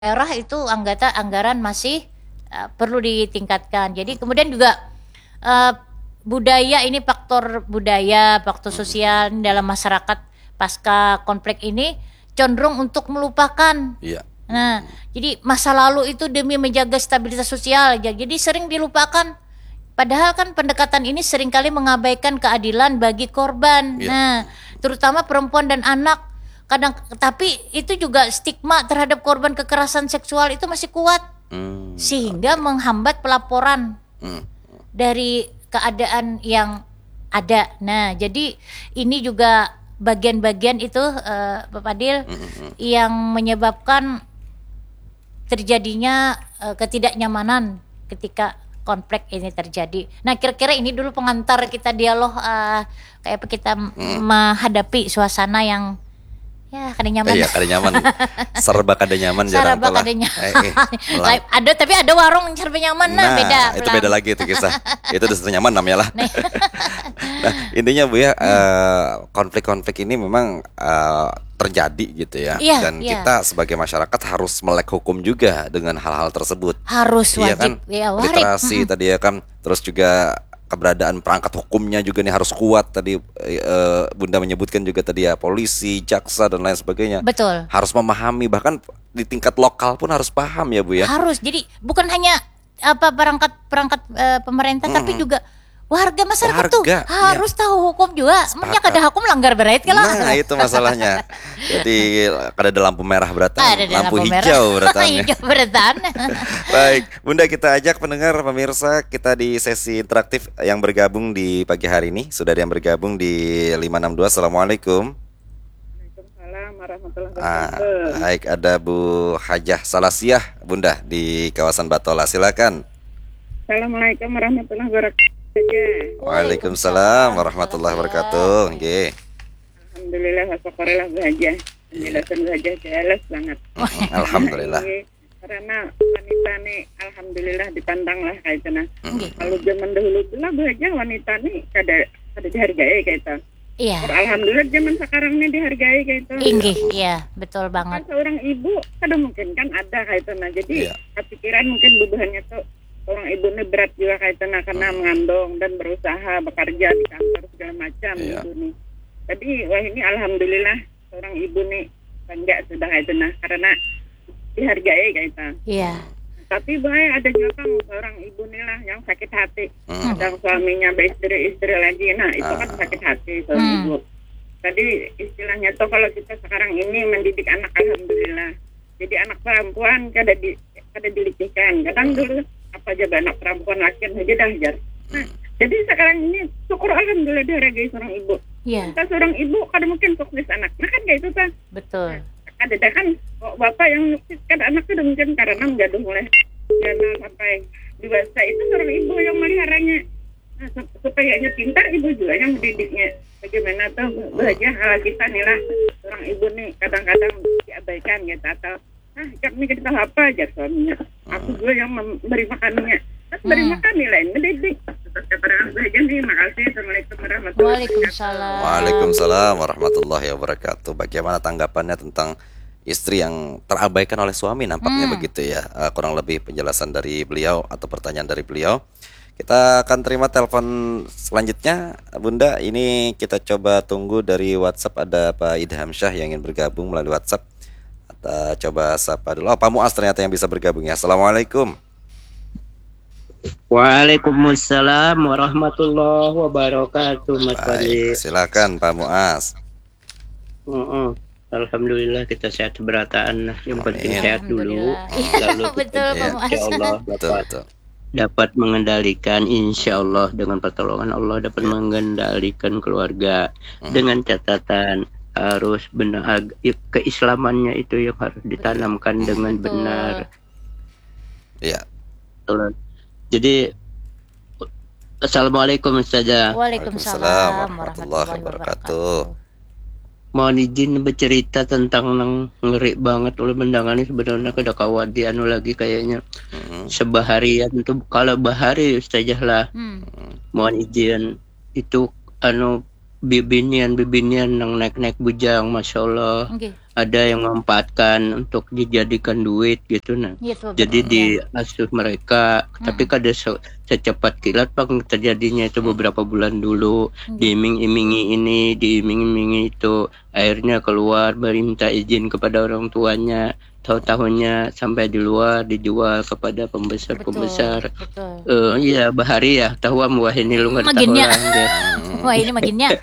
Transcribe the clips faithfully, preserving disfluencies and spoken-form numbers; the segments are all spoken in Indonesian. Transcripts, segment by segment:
Daerah itu anggata anggaran masih uh, perlu ditingkatkan. Jadi kemudian juga uh, budaya ini faktor budaya, faktor sosial dalam masyarakat pasca konflik ini cenderung untuk melupakan. Iya. Nah, jadi masa lalu itu demi menjaga stabilitas sosial, ya, jadi sering dilupakan. Padahal kan pendekatan ini seringkali mengabaikan keadilan bagi korban. Iya. Nah, terutama perempuan dan anak. Kadang, tapi itu juga stigma terhadap korban kekerasan seksual itu masih kuat, Hmm, sehingga oke. menghambat pelaporan Hmm. dari keadaan yang ada. Nah, jadi ini juga bagian-bagian itu, uh, Pak Fadil, Hmm, hmm, hmm. yang menyebabkan terjadinya uh, ketidaknyamanan ketika konflik ini terjadi. Nah, kira-kira ini dulu pengantar kita dialog, uh, kayak apa kita Hmm. menghadapi suasana yang ya kada nyaman. Eh, iya, kada nyaman. Serba kada nyaman jarang Serba telah. kada nyaman. Eh, eh, melang- Live ada, tapi ada warung serba nyaman, nah, Nah, beda. itu pelang. beda lagi itu kisah. Itu udah nyaman namanya lah. Nah, Nah, intinya Bu ya, eh, konflik-konflik ini memang eh, terjadi gitu ya. Iya, Dan iya. kita sebagai masyarakat harus melek hukum juga dengan hal-hal tersebut. harus Iya kan? wajib, ya warik. Literasi tadi ya kan. Terus juga keberadaan perangkat hukumnya juga nih harus kuat tadi, eh, Bunda menyebutkan juga tadi ya, polisi, jaksa dan lain sebagainya. Betul. Harus memahami, bahkan di tingkat lokal pun harus paham ya Bu ya. Harus. Jadi bukan hanya apa perangkat perangkat eh, pemerintah, tapi juga warga masyarakat tuh Warga, harus tahu hukum juga. Sebenarnya Sepakat. kada hukum langgar berait kalau. Nah itu masalahnya. Jadi kada ada lampu merah beratan, Ada di lampu, lampu merah. hijau beratannya. Hijau beratan. Baik, Bunda, kita ajak pendengar pemirsa kita di sesi interaktif yang bergabung di pagi hari ini. Sudah ada yang bergabung di lima enam dua. Assalamualaikum. Waalaikumsalam warahmatullahi Ah, wabarakatuh. baik, ada Bu Hajah Salasiah, Bunda, di kawasan Batola. Silakan. Assalamualaikum warahmatullahi wabarakatuh. Waalaikumsalam warahmatullahi wabarakatuh. Nggih. Alhamdulillah wasyukurillah bahagia. Penjelasan bahagia jelas banget. Alhamdulillah. Ini karena wanita nih alhamdulillah dipandang lah kayak itu nah. Nggih. Kalau zaman dahulu itu lah bahagia wanita nih kada kada dihargai kayak itu. Iya. Alhamdulillah zaman sekarang nih dihargai kayak itu. Inggih, iya, betul Kan banget. seorang ibu kada mungkin kan ada kayak itu nah. Jadi Iya. kepikiran mungkin bebannya tuh orang ibu ini berat juga kayak itu nah, karena mengandung dan berusaha bekerja di kantor segala macam Iya. ibu nih. Jadi wah ini alhamdulillah seorang ibu nih bangga sudah kayak itu nah karena dihargai kayak itu. Iya. Tapi bahaya ada juga kan seorang ibu nih lah yang sakit hati, Hmm. yang suaminya beristri-istri lagi, nah itu kan Ah. sakit hati seorang Hmm. ibu. Tadi istilahnya tuh kalau kita sekarang ini mendidik anak alhamdulillah. Jadi anak perempuan kada di kada dilecehkan. Kadang dulu apa aja anak perempuan laki saja dah jar. Nah, jadi sekarang ini syukur alhamdulillah dihargai seorang ibu. Iya, Kita seorang ibu kada mungkin sukses anak. Nah kan kayak itu kan. betul. Ada dah kan kok bapak yang sukses kan anak sudah mungkin karena mengaduh mulai jana sampai dewasa itu seorang ibu yang meliharanya. Nah, sup- supaya dia pintar ibu juga yang mendidiknya. Bagaimana tuh bahagia hal kita nih lah seorang ibu nih kadang-kadang diabaikan gitu atau ah kami kita tahu apa aja suaminya. Aku juga yang memberi makannya. Terus beri Hmm. makan nih lain mendidik. Terus keterangan bahagia nih makasih. Assalamualaikum warahmatullahi wabarakatuh. Waalaikumsalam. Waalaikumsalam warahmatullahi wabarakatuh. Bagaimana tanggapannya tentang istri yang terabaikan oleh suami, nampaknya Hmm. begitu ya. Eh, kurang lebih penjelasan dari beliau atau pertanyaan dari beliau. Kita akan terima telepon selanjutnya, Bunda. Ini kita coba tunggu dari WhatsApp, ada Pak Idham Syah yang ingin bergabung melalui WhatsApp. Kita coba sapa dulu. Oh, Pak Muas ternyata yang bisa bergabung ya. Assalamualaikum. Waalaikumsalam warahmatullahi wabarakatuh, Mas Fadli. Baik, silakan Pak Muas. Uh-uh. Alhamdulillah kita sehat berataan lah. Yang penting Amin. sehat dulu. Alhamdulillah. Lalu Iya, betul, kita Pak Muas. insya Allah Betul, dapat betul. dapat mengendalikan, insya Allah dengan pertolongan Allah dapat mengendalikan keluarga dengan catatan harus benar keislamannya itu yang harus ditanamkan dengan Betul. benar. Iya. Betul. Jadi Assalamualaikum Ustazah. Waalaikumsalam warahmatullahi wabarakatuh. Mohon izin bercerita tentang nang ngeri banget oleh mendangan ini sebenarnya kada kawat di anu lagi kayaknya Mhm. sebaharian tuh kalau bahari Ustazah lah. Hmm. Mohon izin itu anu bibinian-bibinian yang naik-naik bujang, masya Allah. Nggih. Ada yang memanfaatkan untuk dijadikan duit gitu nah. Gitu, Jadi betul. diasuh mereka, tapi kadang se- secepat kilat Bang terjadinya itu beberapa bulan dulu, diiming-imingi ini, diiming-imingi itu, akhirnya keluar minta izin kepada orang tuanya, tahu-tahunya sampai di luar dijual kepada pembesar-pembesar. Betul. Eh iya bahari ya, tahu am wah ini lu nggak tahu Maginnya. lah. dia. Wah, ini makinnya.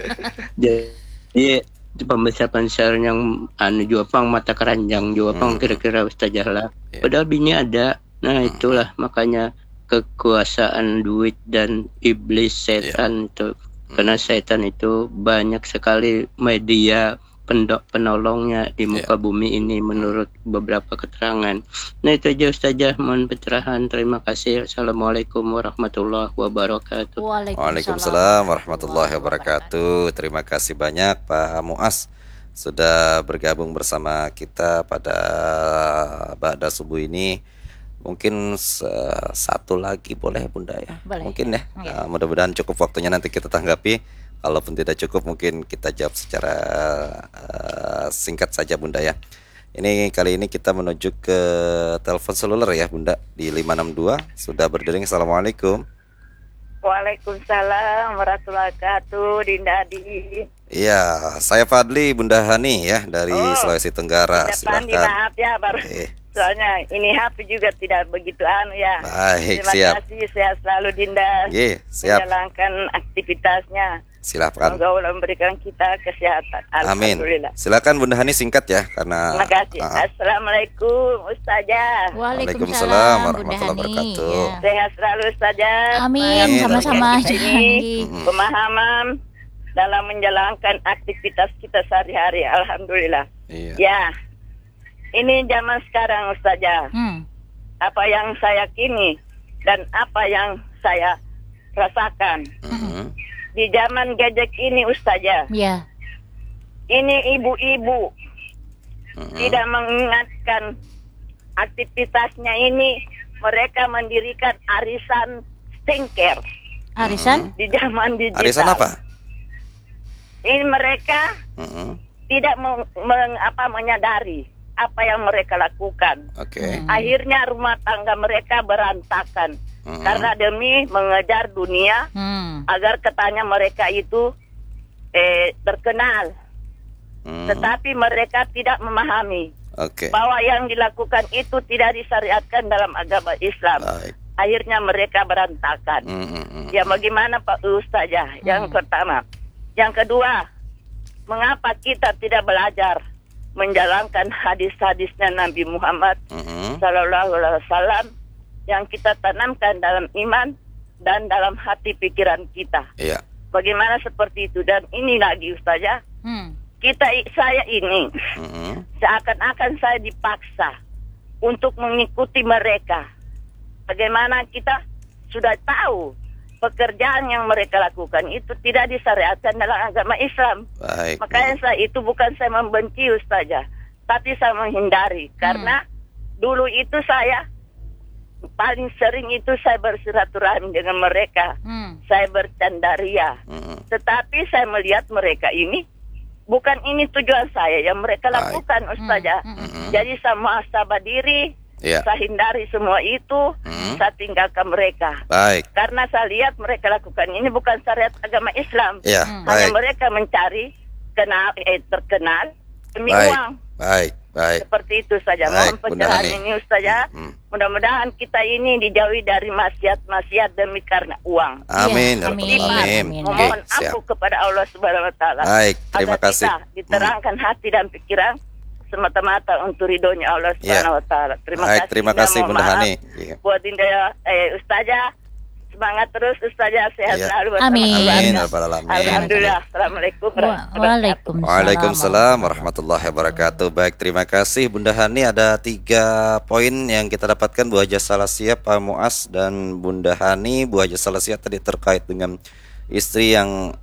Jadi itu pembesar-pembesar yang anu juga pang mata keranjang juga pang kira-kira ustazah lah. Iya. Padahal bini ada. Nah itulah makanya kekuasaan duit dan iblis setan itu. Karena setan itu banyak sekali media pendok penolongnya di muka bumi ini menurut beberapa keterangan. Nah itu aja ustazah, mohon pencerahan. Terima kasih. Assalamualaikum warahmatullahi wabarakatuh. Waalaikumsalam warahmatullahi wabarakatuh. Terima kasih banyak Pak Muas sudah bergabung bersama kita pada Ba'da Subuh ini. Mungkin se- satu lagi boleh Bunda ya? Boleh. Mungkin ya. Iya. Nah, mudah-mudahan cukup waktunya nanti kita tanggapi. Kalaupun tidak cukup mungkin kita jawab secara uh, singkat saja Bunda ya. Ini kali ini kita menuju ke telepon seluler ya Bunda di lima enam dua sudah berdering. Assalamualaikum. Waalaikumsalam warahmatullahi wabarakatuh, Dinda Adi. Iya, saya Fadli Bunda Hani ya dari Oh, Sulawesi Tenggara. Depan di Silahkan. maaf ya baru. Eh, Soalnya ini H P juga tidak begitu anu ya. baik, Terima siap. kasih, sehat selalu Dinda. Ye, siap. Menjalankan aktivitasnya. Silakan. Semoga Allah memberikan kita kesehatan. Amin. Alhamdulillah. Silakan Bunda Hani singkat ya karena Terima kasih. Ah, Assalamualaikum Ustazah. Waalaikumsalam Bunda warahmatullahi Hani. wabarakatuh. Ya. Sehat selalu Ustazah. Amin, Amin. sama-sama. Kita ini Mm-mm. pemahaman dalam menjalankan aktivitas kita sehari-hari. Alhamdulillah. Iya. Ya, ini zaman sekarang Ustazah. Hmm. Apa yang saya yakini dan apa yang saya rasakan Mhm. di zaman gadget ini Ustazah. Ya. Ini ibu-ibu Mhm. tidak mengingatkan aktivitasnya ini. Mereka mendirikan arisan skincare Arisan? di zaman digital. Arisan apa? Ini mereka Mhm. tidak meng, meng- apa, menyadari apa yang mereka lakukan. Oke. Akhirnya rumah tangga mereka berantakan Mhm. karena demi mengejar dunia Hmm. agar katanya mereka itu eh, terkenal. Mhm. Tetapi mereka tidak memahami Oke. bahwa yang dilakukan itu tidak disyariatkan dalam agama Islam. Baik. Akhirnya mereka berantakan. Mhm. Ya bagaimana Pak Ustazah? Yang pertama. Yang kedua, mengapa kita tidak belajar menjalankan hadis-hadisnya Nabi Muhammad Mhm. Sallallahu Alaihi Wasallam yang kita tanamkan dalam iman dan dalam hati pikiran kita. Iya. Bagaimana seperti itu? Dan ini lagi Ustazah, Hmm. kita saya ini Mhm. seakan-akan saya dipaksa untuk mengikuti mereka. Bagaimana kita sudah tahu pekerjaan yang mereka lakukan itu tidak disyariatkan dalam agama Islam. Baik. Makanya saya itu bukan saya membenci Ustazah, tapi saya menghindari. Karena dulu itu saya paling sering itu saya bersilaturahmi dengan mereka. Hmm. Saya bercandaria. Mhm. Tetapi saya melihat mereka ini bukan ini tujuan saya yang mereka Baik. lakukan Ustazah. Mhm. Jadi saya muhasabah diri, Iya. saya hindari semua itu, Mhm. saya tinggalkan mereka. Baik. Karena saya lihat mereka lakukan ini bukan syariat agama Islam. Iya, Hanya baik. mereka mencari kenal, eh, terkenal demi Baik. uang. Baik. Baik. Seperti itu saja. Baik, Mohon Bunda pencerahan Hani. ini Ustazah. Hmm. Mudah-mudahan kita ini dijauhi dari maksiat-maksiat demi karena uang. Amin. Iya, Ya Rabbal amin. Alamin. Amin. Oke, Memohon siap. ampun kepada Allah Subhanahu wa taala. Baik, terima Agar kasih. kita diterangkan hati dan pikiran semata-mata untuk ridhonya Allah Subhanahu wa taala. Terima Baik, kasih. terima Dan kasih mohon Bunda maaf Hani. Iya. Buat Dinda eh Ustazah, semangat terus Ustazah, sehat Iya. selalu bersama Amin. keluarga. Amin. Ya Rabbal Alamin. Alhamdulillah. Assalamualaikum Wa- warahmatullahi wabarakatuh. Waalaikumsalam. Waalaikumsalam warahmatullahi wabarakatuh. Baik, terima kasih Bunda Hani. Ada tiga poin yang kita dapatkan, Bu Haja Salasia, Pak Muas, dan Bunda Hani. Bu Haja Salasia tadi terkait dengan istri yang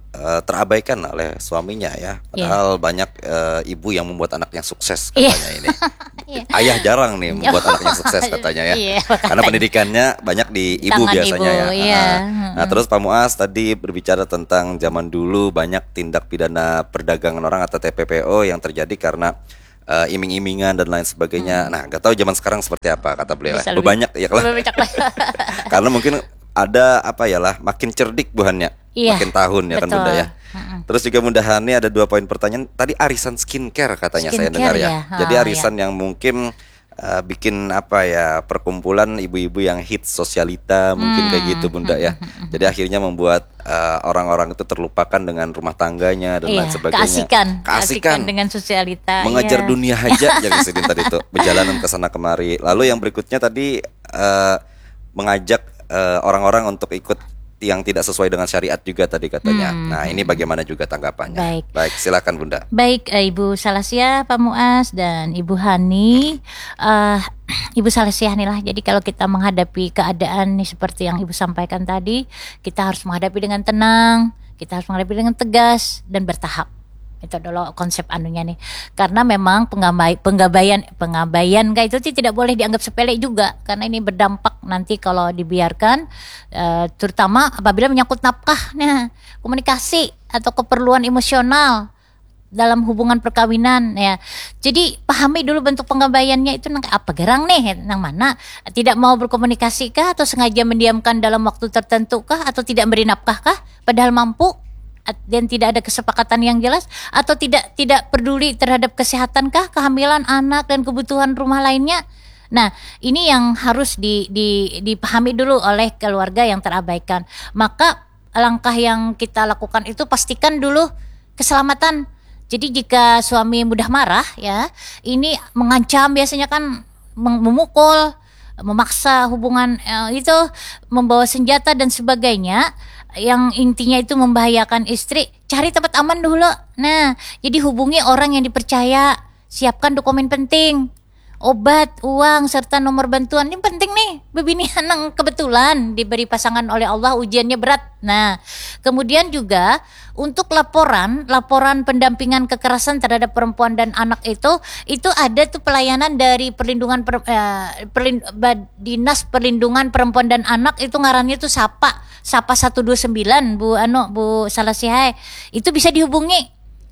eh, terabaikan oleh suaminya ya. Padahal banyak eh, ibu yang membuat anaknya sukses Iya. katanya ini. Iya. Ayah jarang nih membuat anaknya sukses katanya ya. Iya, Karena katanya. pendidikannya banyak di ibu Tangan biasanya ibu, ya. iya. Ah. Nah, terus Pak Muas tadi berbicara tentang zaman dulu banyak tindak pidana perdagangan orang atau T P P O yang terjadi karena eh, iming-imingan dan lain sebagainya. Nah, nggak tahu zaman sekarang seperti apa kata beliau. Bisa ya. lebih- Banyak ya kalau lebih cakep. karena mungkin ada apa ya lah makin cerdik buhannya Iya, makin tahun ya kan betul. Bunda ya. Terus juga Bunda Hani ada dua poin pertanyaan tadi arisan skincare katanya saya Skincare dengar ya. ya. Jadi Ah, arisan yang mungkin uh, bikin apa ya perkumpulan ibu-ibu yang hits sosialita mungkin kayak gitu Bunda ya. Jadi akhirnya membuat uh, orang-orang itu terlupakan dengan rumah tangganya dan Iya, lain sebagainya. keasikan, Keasikan. dengan sosialita. Mengejar iya. dunia aja jadi sedih tadi itu perjalanan ke sana kemari. Lalu yang berikutnya tadi eh, mengajak eh, orang-orang untuk ikut yang tidak sesuai dengan syariat juga tadi katanya. Nah, ini bagaimana juga tanggapannya? Baik. Silakan Bunda. Baik, eh, Ibu Salasia, Pak Muas, dan Ibu Hani. Eh, Ibu Salasia nih lah. Jadi kalau kita menghadapi keadaan nih seperti yang Ibu sampaikan tadi, kita harus menghadapi dengan tenang, kita harus menghadapi dengan tegas dan bertahap. Itu adalah konsep anunya nih. Karena memang pengabay, penggabaian pengabaian kayak itu sih tidak boleh dianggap sepele juga, karena ini berdampak nanti kalau dibiarkan, eh, terutama apabila menyangkut nafkah, nah, komunikasi atau keperluan emosional dalam hubungan perkawinan ya. Jadi pahami dulu bentuk pengabaiannya itu nang apa gerang nih, nang mana tidak mau berkomunikasi kah, atau sengaja mendiamkan dalam waktu tertentu kah, atau tidak beri nafkah kah padahal mampu dan tidak ada kesepakatan yang jelas, atau tidak tidak peduli terhadap kesehatan kah, kehamilan anak dan kebutuhan rumah lainnya. Nah, ini yang harus di, di, dipahami dulu oleh keluarga yang terabaikan. Maka langkah yang kita lakukan itu pastikan dulu keselamatan. Jadi jika suami mudah marah ya, ini mengancam biasanya kan, mem- memukul, memaksa hubungan eh, itu, membawa senjata dan sebagainya, yang intinya itu membahayakan istri, cari tempat aman dulu. Nah, jadi hubungi orang yang dipercaya, siapkan dokumen penting, obat, uang, serta nomor bantuan. Ini penting nih, bebinian yang kebetulan diberi pasangan oleh Allah, ujiannya berat. Nah, kemudian juga untuk laporan, laporan pendampingan kekerasan terhadap perempuan dan anak itu, itu ada tuh pelayanan dari perlindungan per, eh, perlind, Bad- Dinas Perlindungan Perempuan dan Anak, itu ngarannya tuh Sapa, Sapa satu dua sembilan, Bu Ano, Bu Salasihai. Itu bisa dihubungi.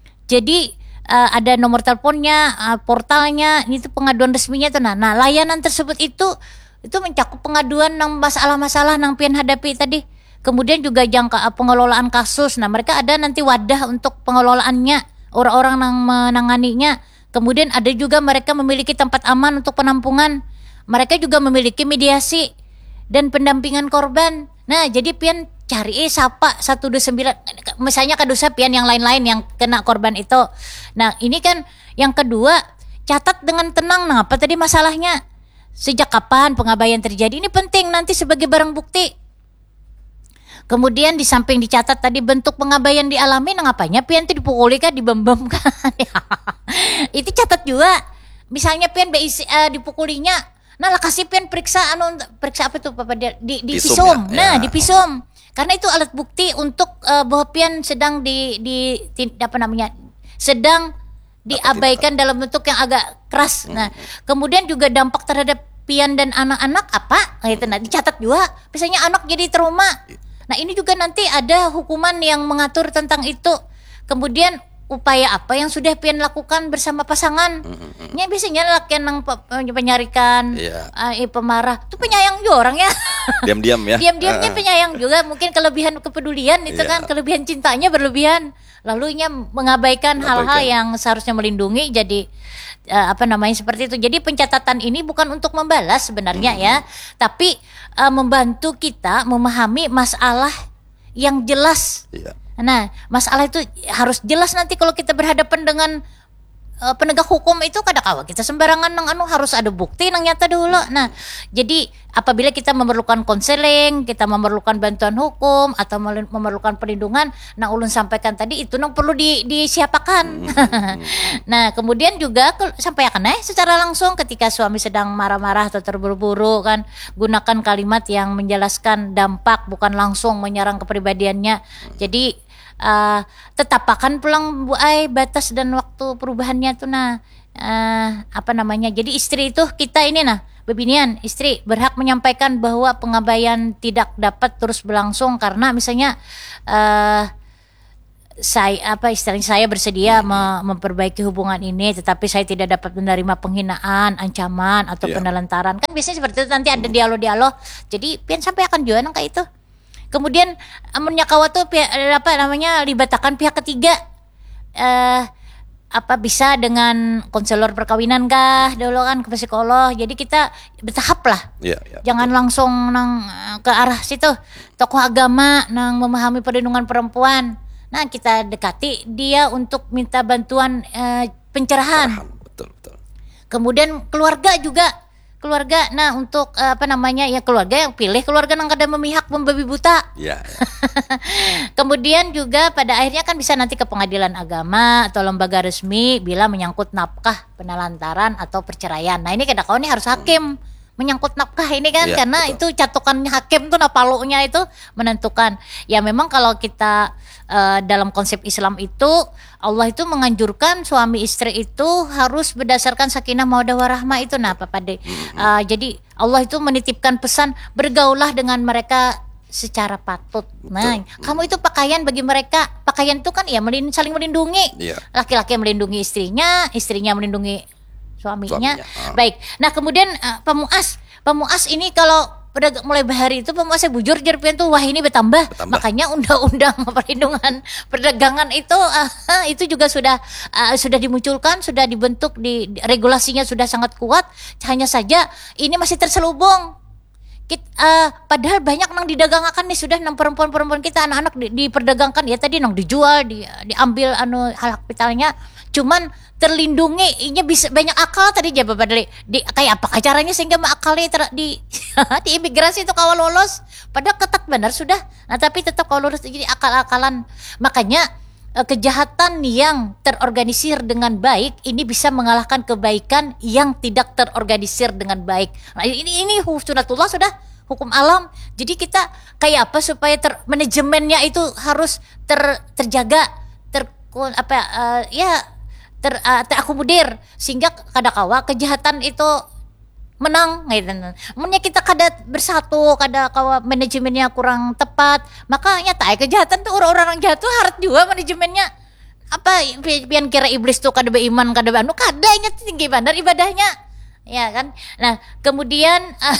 Jadi uh, ada nomor teleponnya, uh, portalnya, ini tuh pengaduan resminya tuh. Nah, nah layanan tersebut itu itu mencakup pengaduan nang masalah-masalah nang pian hadapi tadi. Kemudian juga jangka uh, pengelolaan kasus. Nah, mereka ada nanti wadah untuk pengelolaannya, orang-orang nang menanganinya. Kemudian ada juga mereka memiliki tempat aman untuk penampungan. Mereka juga memiliki mediasi dan pendampingan korban. Nah, jadi pian cari eh Sapa satu dua sembilan, misalnya kadosa pian yang lain-lain yang kena korban itu. Nah, ini kan yang kedua, catat dengan tenang. Nah, apa tadi masalahnya? Sejak kapan pengabaian terjadi? Ini penting nanti sebagai barang bukti. Kemudian di samping dicatat tadi bentuk pengabaian dialami, nah ngapanya pian itu dipukuli kah, dibembem kah? Itu catat juga. Misalnya pian B I C uh, dipukulinya, nah lah kasih pian periksa anu, periksa apa itu Bapak, di di Visum visum. ya? Nah, Ya. di visum. Karena itu alat bukti untuk uh, bahwa pian sedang di di ti- apa namanya? sedang diabaikan dalam bentuk yang agak keras. Nah, kemudian juga dampak terhadap pian dan anak-anak apa? Nah, itu nah dicatat juga. Misalnya anak jadi trauma. Nah, ini juga nanti ada hukuman yang mengatur tentang itu. Kemudian upaya apa yang sudah pian lakukan bersama pasangan. Nya biasanya laki yang penyarikan, Iya. eh, pemarah. Itu penyayang juga orang ya. Diam-diam ya. Diam-diamnya Ah, ah. penyayang juga, mungkin kelebihan kepedulian itu Iya. kan, kelebihan cintanya berlebihan. Lalu nya mengabaikan hal-hal Mengabaikan. yang seharusnya melindungi, jadi eh, apa namanya seperti itu. Jadi pencatatan ini bukan untuk membalas sebenarnya ya, tapi eh, membantu kita memahami masalah yang jelas. Iya. Nah, masalah itu harus jelas nanti kalau kita berhadapan dengan uh, penegak hukum itu, kadang-kadang kita sembarangan nang anu, harus ada bukti nang nyata dulu. Nah, jadi apabila kita memerlukan konseling, kita memerlukan bantuan hukum atau mel- memerlukan perlindungan, nah ulun sampaikan tadi itu nang perlu di disiapakan. Nah, kemudian juga ke- sampaikan eh secara langsung ketika suami sedang marah-marah atau terburu-buru kan, gunakan kalimat yang menjelaskan dampak, bukan langsung menyerang kepribadiannya. Jadi uh, tetapakan pulang Bu Ai batas dan waktu perubahannya tuh nah uh, apa namanya. Jadi istri itu kita ini nah bebinian istri berhak menyampaikan bahwa pengabaian tidak dapat terus berlangsung karena misalnya uh, saya apa istilahnya saya bersedia me- memperbaiki hubungan ini tetapi saya tidak dapat menerima penghinaan, ancaman atau Iya. penelantaran. Kan biasanya seperti itu nanti ada dialog-dialog. Jadi pian sampai akan jualan kayak itu. Kemudian amunnya kawa tuh pihak, apa namanya libatakan pihak ketiga. Eh apa bisa dengan konselor perkawinan kah dulu kan ke psikolog. Jadi kita bertahap lah. Iya, iya. Jangan langsung nang ke arah situ. Tokoh agama nang memahami perlindungan perempuan. Nah, kita dekati dia untuk minta bantuan eh, pencerahan. Paham, betul, betul. Kemudian keluarga juga. Keluarga, nah untuk eh, apa namanya ya keluarga yang pilih keluarga yang kada memihak membabi buta. Iya, iya. Kemudian juga pada akhirnya kan bisa nanti ke pengadilan agama atau lembaga resmi bila menyangkut nafkah, penelantaran atau perceraian. Nah ini kadang-kadang ini harus hakim menyangkut nafkah ini kan Iya, karena betul. itu catukannya hakim tuh napalunya itu menentukan. Ya memang kalau kita eh, dalam konsep Islam itu Allah itu menganjurkan suami istri itu harus berdasarkan sakinah mawaddah warahmah itu nah Pak Pade. Eh, jadi Allah itu menitipkan pesan bergaulah dengan mereka secara patut. Nah, kamu itu pakaian bagi mereka. Pakaian itu kan ya melin- saling melindungi. Iya. Laki-laki melindungi istrinya, istrinya melindungi suaminya. Suaminya, ah. Baik. Nah, kemudian uh, Pak Muas, Pak Muas ini kalau pedagang mulai bahari itu Pak Muas saya bujur jerpian tuh wah ini bertambah. Bertambah. Makanya undang-undang perlindungan perdagangan itu uh, itu juga sudah uh, sudah dimunculkan, sudah dibentuk di, di- regulasinya sudah sangat kuat. Hanya saja ini masih terselubung. Kit, uh, padahal banyak nang didagangkan nih sudah nang perempuan-perempuan kita anak-anak di, diperdagangkan ya tadi nang dijual di, diambil anu hak vitalnya cuman terlindungi ini bisa banyak akal tadi aja Bapak dari di, kayak apa caranya sehingga akalnya ter, di di imigrasi itu kalau lolos padahal ketat benar sudah nah tapi tetap kalau lolos jadi akal-akalan makanya eh, kejahatan yang terorganisir dengan baik ini bisa mengalahkan kebaikan yang tidak terorganisir dengan baik. Nah, ini ini sunatullah sudah hukum alam. Jadi kita kayak apa supaya ter, manajemennya itu harus ter, terjaga, ter apa eh, ya ter, eh, terakomodir sehingga kadakawa kejahatan itu menang gitu. Munnya kita kada bersatu, kada kawa manajemennya kurang tepat, maka nyata ya kejahatan tuh orang-orang jahat tuh harus juga manajemennya apa pi- pian kira iblis tuh kada beriman kada anu kada nya tinggi bandar ibadahnya ya kan. Nah kemudian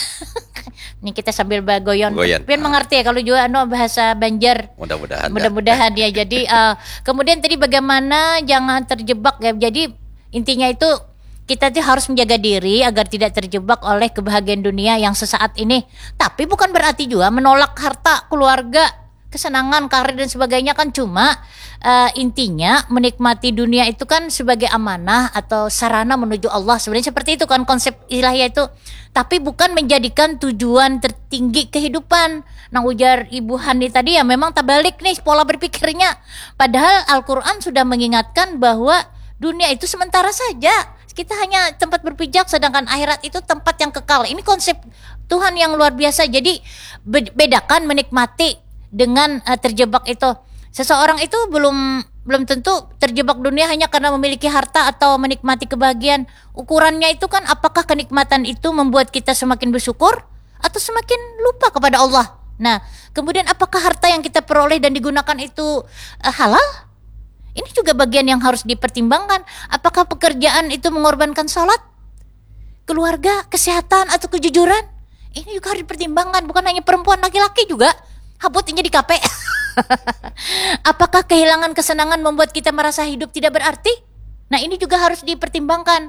ini kita sambil bagoyon Goyan. pian mengerti ya kalau juga anu bahasa Banjar. Mudah-mudahan. dah. Mudah-mudahan ya. Jadi uh, kemudian tadi bagaimana jangan terjebak ya. Jadi intinya itu kita tuh harus menjaga diri agar tidak terjebak oleh kebahagiaan dunia yang sesaat ini. Tapi bukan berarti juga menolak harta, keluarga, kesenangan, karir dan sebagainya kan cuma uh, intinya menikmati dunia itu kan sebagai amanah atau sarana menuju Allah. Sebenarnya seperti itu kan konsep ilahiyah itu. Tapi bukan menjadikan tujuan tertinggi kehidupan. Nah ujar Ibu Hani tadi ya memang terbalik nih pola berpikirnya. Padahal Al-Quran sudah mengingatkan bahwa dunia itu sementara saja. Kita hanya tempat berpijak sedangkan akhirat itu tempat yang kekal. Ini konsep Tuhan yang luar biasa. Jadi be- bedakan menikmati dengan uh, terjebak itu. Seseorang itu belum belum tentu terjebak dunia hanya karena memiliki harta atau menikmati kebahagiaan. Ukurannya itu kan apakah kenikmatan itu membuat kita semakin bersyukur atau semakin lupa kepada Allah. Nah, kemudian apakah harta yang kita peroleh dan digunakan itu uh, halal? Ini juga bagian yang harus dipertimbangkan. Apakah pekerjaan itu mengorbankan salat, keluarga, kesehatan, atau kejujuran? Ini juga harus dipertimbangkan. Bukan hanya perempuan, laki-laki juga. Habutnya di K P. Apakah kehilangan kesenangan membuat kita merasa hidup tidak berarti? Nah ini juga harus dipertimbangkan.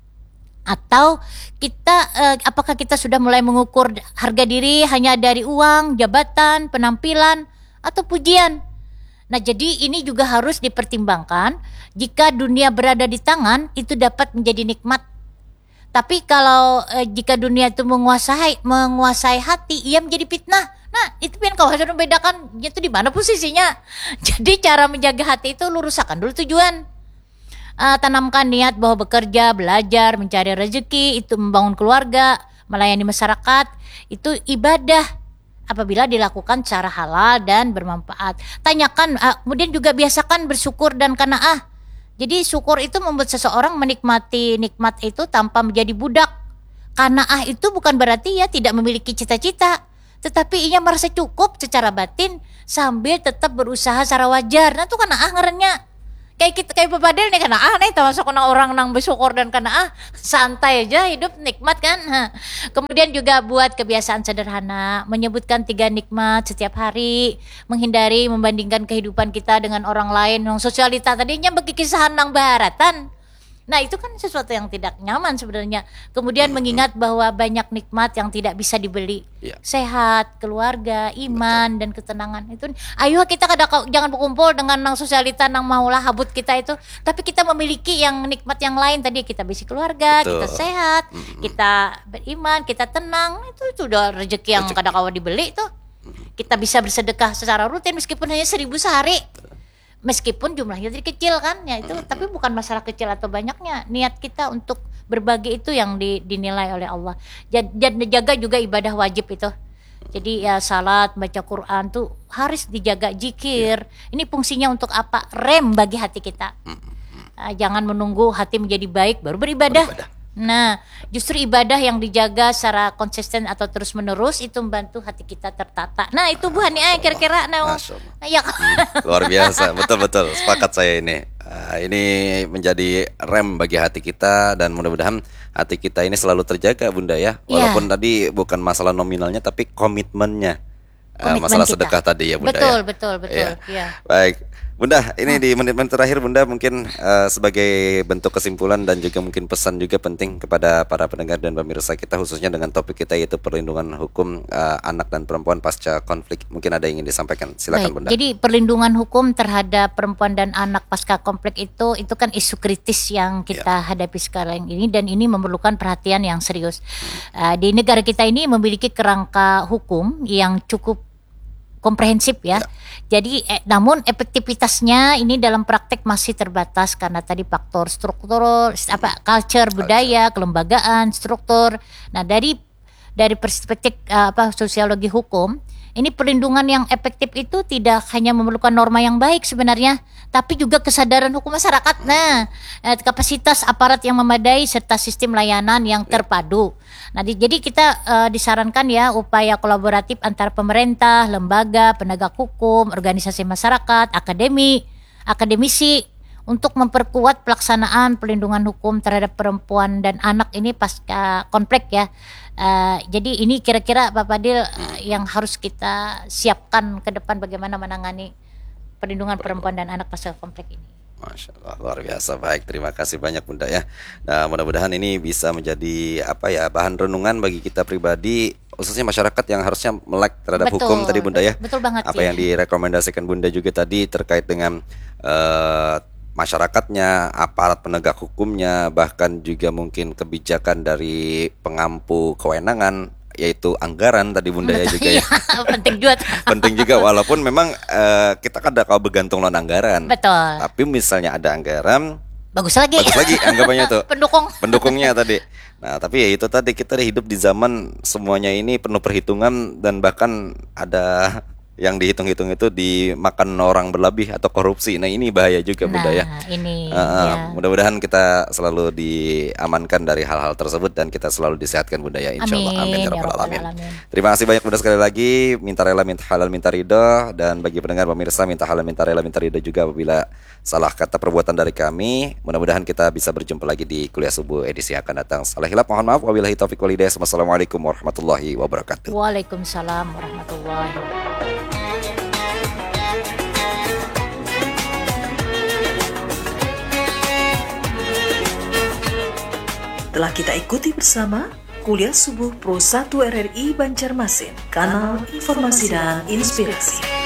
Atau kita, eh, apakah kita sudah mulai mengukur harga diri hanya dari uang, jabatan, penampilan, atau pujian? Nah jadi ini juga harus dipertimbangkan. Jika dunia berada di tangan itu dapat menjadi nikmat. Tapi kalau eh, jika dunia itu menguasai menguasai hati, ia menjadi fitnah. Nah itu yang kau harus membedakan itu di mana posisinya. Jadi cara menjaga hati itu lurusakan dulu tujuan. Uh, tanamkan niat bahwa bekerja, belajar, mencari rezeki itu membangun keluarga, melayani masyarakat itu ibadah. apabila dilakukan secara halal dan bermanfaat. Tanyakan, uh, kemudian juga biasakan bersyukur dan qanaah. Jadi syukur itu membuat seseorang menikmati nikmat itu tanpa menjadi budak. Qanaah itu bukan berarti ya tidak memiliki cita-cita, tetapi ia merasa cukup secara batin sambil tetap berusaha secara wajar. Nah itu qanaah ngarannya. Kayak kita kayak Bapadil nih qanaah nih termasuk nang orang nang bersyukur dan qanaah, santai aja hidup nikmat kan. Ha. Kemudian juga buat kebiasaan sederhana, menyebutkan tiga nikmat setiap hari, menghindari membandingkan kehidupan kita dengan orang lain. Yang sosialita tadinya bagi kisahan nang baratan. Nah itu kan sesuatu yang tidak nyaman sebenarnya. Kemudian mengingat bahwa banyak nikmat yang tidak bisa dibeli. Iya. Sehat, keluarga, iman, dan ketenangan. Itu ayo kita kada jangan berkumpul dengan nang sosialita nang maulah habut kita itu. Tapi kita memiliki yang nikmat yang lain tadi, kita bisi keluarga, Betul. kita sehat, Mm-mm. kita beriman, kita tenang. Itu sudah rezeki yang Rezeki. kada kawa dibeli tuh. Kita bisa bersedekah secara rutin meskipun hanya seribu sehari. Meskipun jumlahnya jadi kecil kan ya itu, tapi bukan masalah kecil atau banyaknya, niat kita untuk berbagi itu yang di, dinilai oleh Allah. Dan jaga juga ibadah wajib itu. Jadi ya salat, baca Quran tuh harus dijaga, zikir. Ini fungsinya untuk apa? Rem bagi hati kita. Uh, jangan menunggu hati menjadi baik baru beribadah. Beribadah. Nah, justru ibadah yang dijaga secara konsisten atau terus menerus itu membantu hati kita tertata. Nah, itu Bu Hani eh, kira-kira nah, Masya Allah. nah, ya Luar biasa, betul-betul sepakat saya ini. Ah, ini menjadi rem bagi hati kita dan mudah-mudahan hati kita ini selalu terjaga Bunda ya. Walaupun tadi bukan masalah nominalnya tapi komitmennya. Ah, Komitmen masalah kita. sedekah tadi ya Bunda betul, ya. betul, betul, Iya. ya. Baik, Bunda, ini di menit-menit terakhir Bunda mungkin eh, sebagai bentuk kesimpulan dan juga mungkin pesan juga penting kepada para pendengar dan pemirsa kita khususnya dengan topik kita yaitu perlindungan hukum eh, anak dan perempuan pasca konflik. Mungkin ada yang ingin disampaikan. Silakan Baik, Bunda. jadi perlindungan hukum terhadap perempuan dan anak pasca konflik itu itu kan isu kritis yang kita hadapi sekarang ini dan ini memerlukan perhatian yang serius. Uh, di negara kita ini memiliki kerangka hukum yang cukup komprehensif ya. Jadi eh, namun efektivitasnya ini dalam praktek masih terbatas karena tadi faktor struktural apa culture, budaya, kelembagaan, struktur. Nah, dari dari perspektif uh, apa sosiologi hukum, ini perlindungan yang efektif itu tidak hanya memerlukan norma yang baik sebenarnya, tapi juga kesadaran hukum masyarakat. Nah, eh, kapasitas aparat yang memadai serta sistem layanan yang terpadu. Nah, di, jadi kita eh, disarankan ya upaya kolaboratif antar pemerintah, lembaga, penegak hukum, organisasi masyarakat, akademi, akademisi untuk memperkuat pelaksanaan perlindungan hukum terhadap perempuan dan anak ini pasca konflik ya. Uh, jadi ini kira-kira Pak Fadil uh, yang harus kita siapkan ke depan bagaimana menangani perlindungan perempuan dan anak pasca konflik ini. Masya Allah, luar biasa. Baik, terima kasih banyak Bunda ya. Nah, mudah-mudahan ini bisa menjadi apa ya bahan renungan bagi kita pribadi, khususnya masyarakat yang harusnya melek terhadap Betul, hukum tadi Bunda ya. betul banget Apa sih. yang direkomendasikan Bunda juga tadi terkait dengan eh, masyarakatnya, aparat penegak hukumnya, bahkan juga mungkin kebijakan dari pengampu kewenangan, yaitu anggaran tadi Bunda ya juga ya. Iya, penting juga. Penting juga walaupun memang eh, kita kan ada kalau bergantung lawan anggaran. Betul. Tapi misalnya ada anggaran, Bagus lagi. bagus lagi anggapannya tuh. Pendukung. Pendukungnya tadi. Nah, tapi ya itu tadi kita hidup di zaman semuanya ini penuh perhitungan dan bahkan ada yang dihitung-hitung itu dimakan orang berlebih atau korupsi. Nah, ini bahaya juga Bunda ya. Nah, ini Uh, ya. Mudah-mudahan kita selalu diamankan dari hal-hal tersebut dan kita selalu disehatkan Bunda ya, insyaallah. Amin ya rabbal alamin. Terima kasih banyak Bunda sekali lagi. Minta rela, minta halal, minta ridho. Dan bagi pendengar pemirsa, minta halal, minta rela, minta ridho juga apabila salah kata perbuatan dari kami. Mudah-mudahan kita bisa berjumpa lagi di kuliah subuh edisi yang akan datang. Salah hilaf mohon maaf. Wabillahi taufiq wal hidayah. Wassalamualaikum warahmatullahi wabarakatuh. Waalaikumsalam warahmatullahi wabarakatuh. Telah kita ikuti bersama Kuliah Subuh Pro satu R R I Banjarmasin, kanal informasi dan inspirasi.